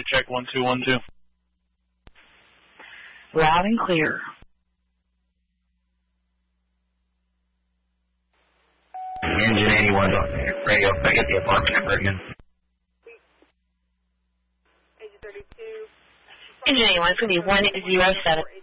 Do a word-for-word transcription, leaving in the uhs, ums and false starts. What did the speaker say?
check one two one two. Loud and clear. Engine eighty-one, radio, I get the apartment number again. Engine eighty-one, it's going to be one zero seven.